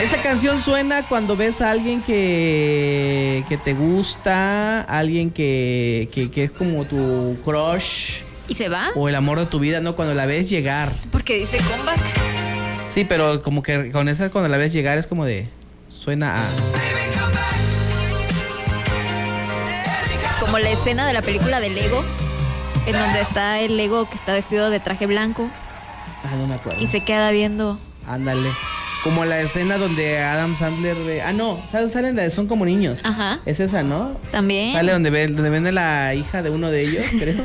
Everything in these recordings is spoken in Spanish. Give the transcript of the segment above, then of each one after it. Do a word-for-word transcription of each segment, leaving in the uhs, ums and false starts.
Esa canción suena cuando ves a alguien que, que te gusta, alguien que, que, que es como tu crush. ¿Y se va? O el amor de tu vida, ¿no? Cuando la ves llegar. Porque dice comeback. Sí, pero como que con esa cuando la ves llegar es como de... Suena a... Como la escena de la película de Lego, en donde está el Lego que está vestido de traje blanco. Ah, no me acuerdo. Y se queda viendo. Ándale. Como la escena donde Adam Sandler... De... Ah, no. Sale en la de Son como niños. Ajá. Es esa, ¿no? También. Sale donde ven, donde ven a la hija de uno de ellos, creo.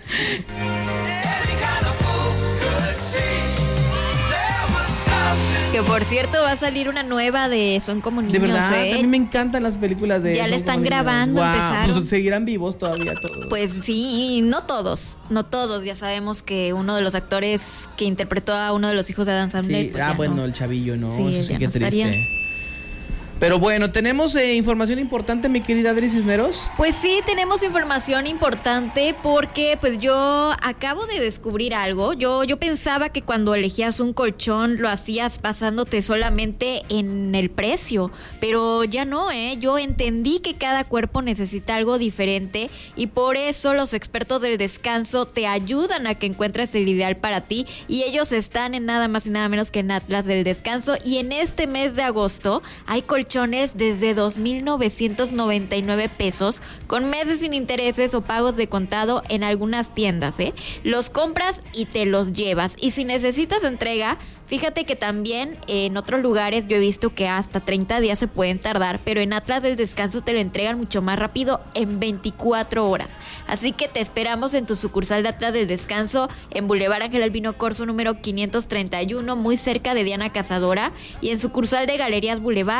Que por cierto va a salir una nueva de Son como niños. De verdad, ¿eh? a mí me encantan las películas de... Ya le están grabando, wow, empezaron. Pues seguirán vivos todavía todos. Pues sí, no todos, no todos. Ya sabemos que uno de los actores que interpretó a uno de los hijos de Adam Sandler... Sí, pues ah, bueno, no. el chavillo, ¿no? Sí, Eso sí ya que no triste. estaría. Pero bueno, ¿tenemos eh, información importante, mi querida Adri Cisneros? Pues sí, tenemos información importante porque pues yo acabo de descubrir algo. Yo, yo pensaba que cuando elegías un colchón lo hacías basándote solamente en el precio, pero ya no, ¿eh? Yo entendí que cada cuerpo necesita algo diferente y por eso los expertos del descanso te ayudan a que encuentres el ideal para ti y ellos están en nada más y nada menos que en Atlas del Descanso y en este mes de agosto hay colchones desde dos mil novecientos noventa y nueve pesos con meses sin intereses o pagos de contado en algunas tiendas, ¿eh? Los compras y te los llevas. Y si necesitas entrega, fíjate que también en otros lugares yo he visto que hasta treinta días se pueden tardar, pero en Atlas del Descanso te lo entregan mucho más rápido en veinticuatro horas. Así que te esperamos en tu sucursal de Atlas del Descanso en Boulevard Ángel Albino Corzo número quinientos treinta y uno, muy cerca de Diana Cazadora, y en sucursal de Galerías Boulevard